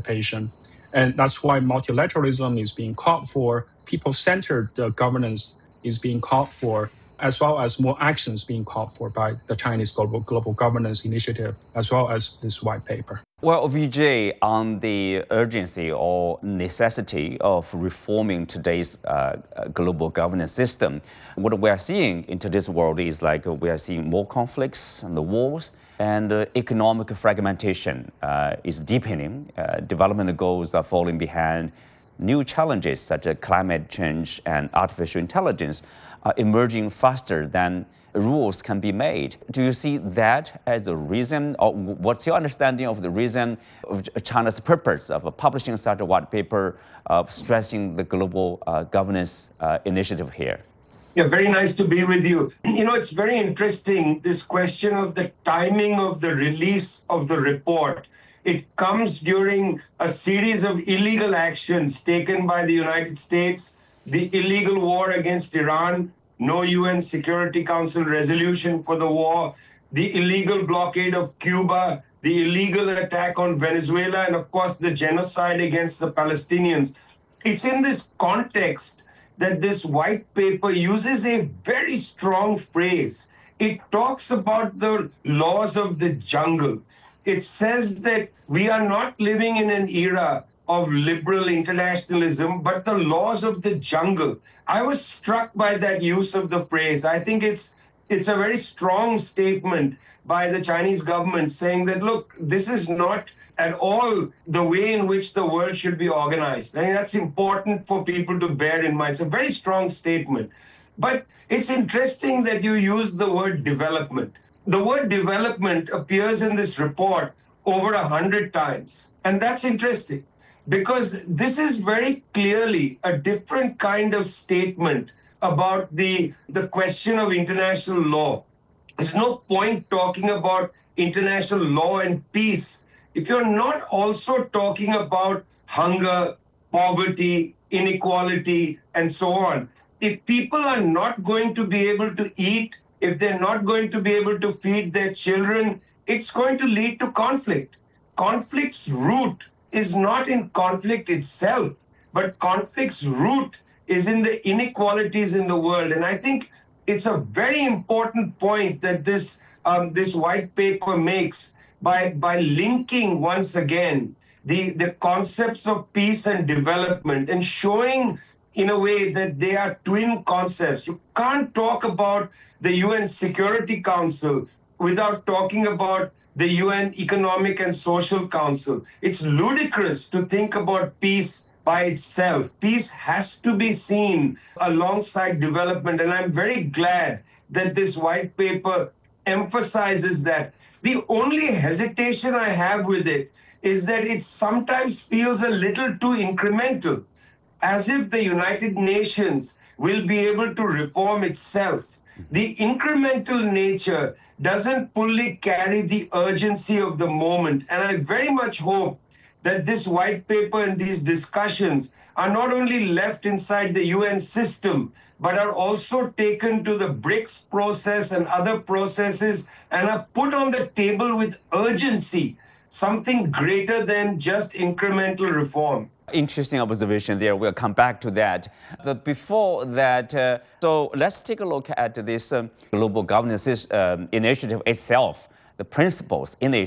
participation. And that's why multilateralism is being called for, people-centered governance is being called for, as well as more actions being called for by the Chinese Global Governance Initiative, as well as this white paper. Well, Vijay, on the urgency or necessity of reforming today's global governance system, what we are seeing in today's world is like we are seeing more conflicts and the wars, and economic fragmentation is deepening. Development goals are falling behind. New challenges such as climate change and artificial intelligence are emerging faster than rules can be made. Do you see that as a reason, or what's your understanding of the reason of China's purpose of publishing such a white paper of stressing the global governance initiative here? Yeah, very nice to be with you. You know, it's very interesting, this question of the timing of the release of the report. It comes during a series of illegal actions taken by the United States, the illegal war against Iran, no UN Security Council resolution for the war, the illegal blockade of Cuba, the illegal attack on Venezuela, and of course the genocide against the Palestinians. It's in this context that this white paper uses a very strong phrase. It talks about the laws of the jungle. It says that we are not living in an era of liberal internationalism, but the laws of the jungle. I was struck by that use of the phrase. I think it's a very strong statement by the Chinese government saying that, look, this is not at all the way in which the world should be organized. I think that's important for people to bear in mind. It's a very strong statement. But it's interesting that you use the word development. The word development appears in this report over 100 times. And that's interesting, because this is very clearly a different kind of statement about the question of international law. There's no point talking about international law and peace if you're not also talking about hunger, poverty, inequality, and so on. If people are not going to be able to eat, if they're not going to be able to feed their children, it's going to lead to conflict. Conflict's root is not in conflict itself, but conflict's root is in the inequalities in the world. And I think it's a very important point that this white paper makes by linking once again the concepts of peace and development and showing in a way that they are twin concepts. You can't talk about the UN Security Council without talking about the UN Economic and Social Council. It's ludicrous to think about peace by itself. Peace has to be seen alongside development, and I'm very glad that this white paper emphasizes that. The only hesitation I have with it is that it sometimes feels a little too incremental, as if the United Nations will be able to reform itself. The incremental nature doesn't fully carry the urgency of the moment. And I very much hope that this white paper and these discussions are not only left inside the UN system, but are also taken to the BRICS process and other processes and are put on the table with urgency, something greater than just incremental reform. Interesting observation there. We'll come back to that. But before that, so let's take a look at this global governance initiative itself, the principles in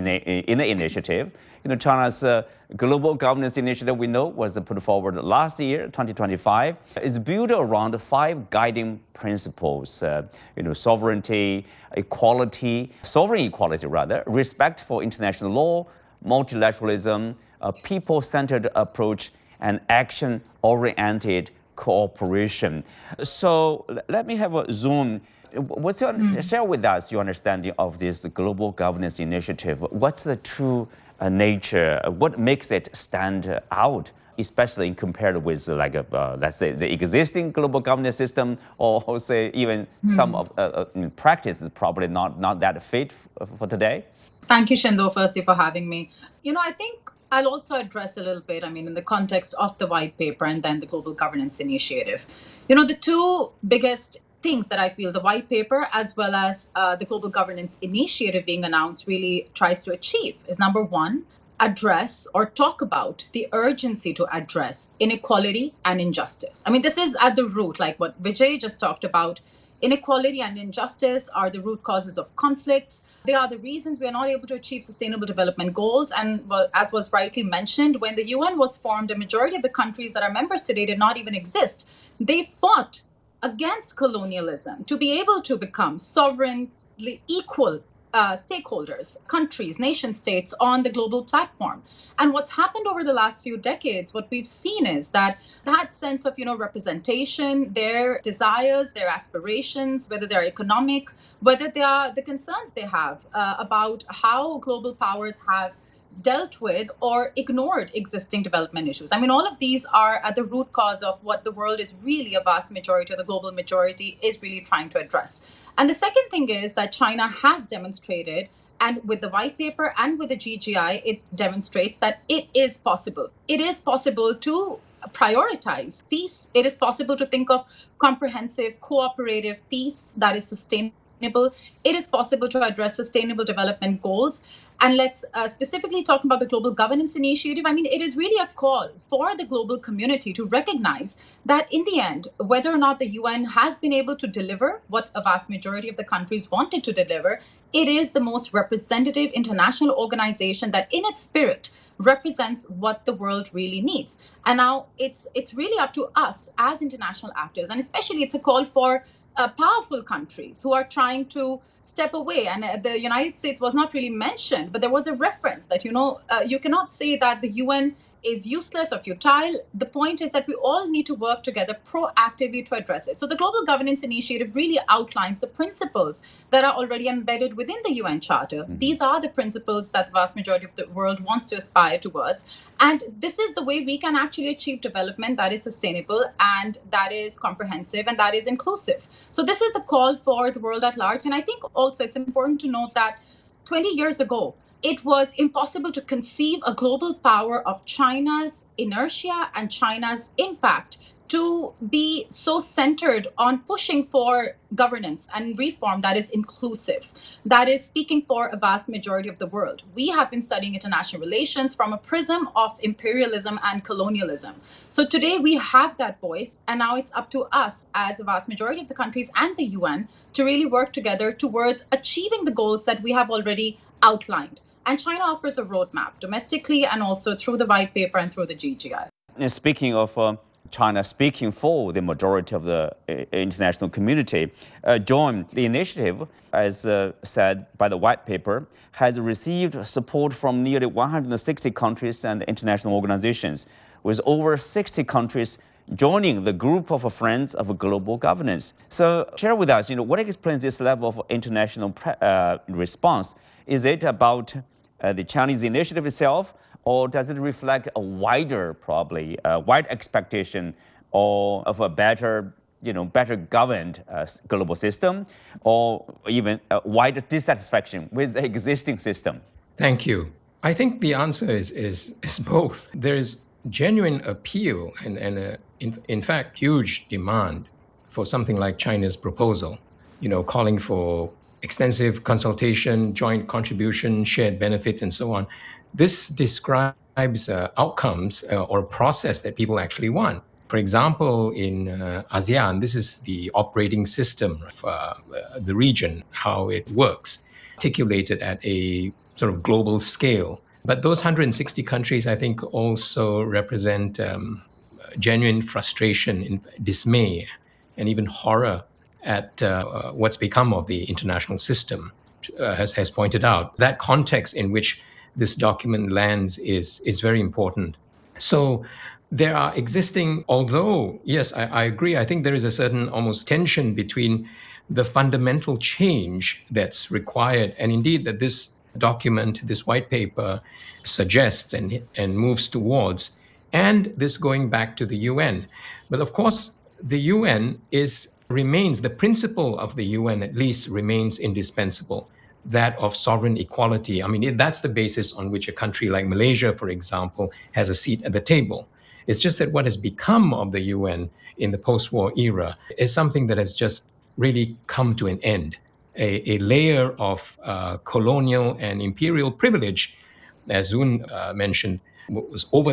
the initiative. You know, China's global governance initiative, we know, was put forward last year, 2025. It's built around 5 guiding principles: sovereignty, sovereign equality, respect for international law, multilateralism, a people-centered approach, and action-oriented cooperation. So let me have a zoom. Share with us your understanding of this global governance initiative. What's the true nature? What makes it stand out, especially compared with, let's say, the existing global governance system, or say even some of in practice is probably not that fit for today? Thank you, Shendo, firstly, for having me. I think I'll also address a little bit, in the context of the white paper and then the global governance initiative. The two biggest things that I feel the white paper as well as the global governance initiative being announced really tries to achieve is, number one, address or talk about the urgency to address inequality and injustice. I mean, this is at the root, like what Vijay just talked about. Inequality and injustice are the root causes of conflicts. They are the reasons we are not able to achieve sustainable development goals. And well, as was rightly mentioned, when the UN was formed, a majority of the countries that are members today did not even exist. They fought against colonialism to be able to become sovereignly equal stakeholders, countries, nation states on the global platform. And what's happened over the last few decades, what we've seen is that sense of representation, their desires, their aspirations, whether they're economic, whether they are the concerns they have about how global powers have dealt with or ignored existing development issues. I mean, all of these are at the root cause of what the world is really, a vast majority, or the global majority is really trying to address. And the second thing is that China has demonstrated, and with the white paper and with the GGI, it demonstrates that it is possible. It is possible to prioritize peace. It is possible to think of comprehensive, cooperative peace that is sustainable. It is possible to address sustainable development goals. And let's specifically talk about the Global Governance Initiative. I mean, it is really a call for the global community to recognize that in the end, whether or not the UN has been able to deliver what a vast majority of the countries wanted to deliver, it is the most representative international organization that in its spirit represents what the world really needs. And now it's really up to us as international actors, and especially it's a call for powerful countries who are trying to step away. And the United States was not really mentioned, but there was a reference that, you cannot say that the UN is useless or futile. The point is that we all need to work together proactively to address it. So the Global Governance Initiative really outlines the principles that are already embedded within the UN Charter. Mm-hmm. These are the principles that the vast majority of the world wants to aspire towards. And this is the way we can actually achieve development that is sustainable and that is comprehensive and that is inclusive. So this is the call for the world at large. And I think also it's important to note that 20 years ago, it was impossible to conceive a global power of China's inertia and China's impact to be so centered on pushing for governance and reform that is inclusive, that is speaking for a vast majority of the world. We have been studying international relations from a prism of imperialism and colonialism. So today we have that voice, and now it's up to us as a vast majority of the countries and the UN to really work together towards achieving the goals that we have already outlined. And China offers a roadmap domestically and also through the white paper and through the GGI. And speaking of China speaking for the majority of the international community, John, the initiative, as said by the white paper, has received support from nearly 160 countries and international organizations, with over 60 countries joining the group of friends of global governance. So share with us, what explains this level of international response? Is it about the Chinese initiative itself, or does it reflect a wider, wide expectation of a better governed global system, or even a wider dissatisfaction with the existing system? Thank you. I think the answer is both. There is genuine appeal and in fact, huge demand for something like China's proposal, calling for extensive consultation, joint contribution, shared benefits, and so on. This describes outcomes or process that people actually want. For example, in ASEAN, this is the operating system of the region, how it works, articulated at a sort of global scale. But those 160 countries, I think, also represent genuine frustration, dismay, and even horror at what's become of the international system, has pointed out. That context in which this document lands is very important. So there are existing, although, yes, I agree, I think there is a certain almost tension between the fundamental change that's required, and indeed that this document, this white paper, suggests and moves towards, and this going back to the UN. But of course, the UN remains, the principle of the UN at least remains indispensable, that of sovereign equality. I mean, that's the basis on which a country like Malaysia, for example, has a seat at the table. It's just that what has become of the UN in the post-war era is something that has just really come to an end. A layer of colonial and imperial privilege as Zoon mentioned, was over